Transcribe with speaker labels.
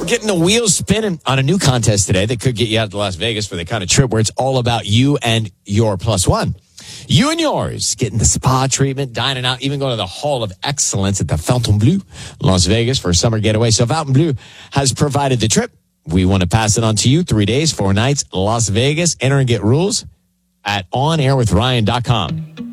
Speaker 1: getting the wheels spinning on a new contest today that could get you out to Las Vegas for the kind of trip where it's all about you and your plus one. You and yours, getting the spa treatment, dining out, even going to the Hall of Excellence at the Fontainebleau, Las Vegas for a summer getaway. So Fontainebleau has provided the trip. We want to pass it on to you. 3 days, 4 nights, Las Vegas. Enter and get rules at onairwithryan.com.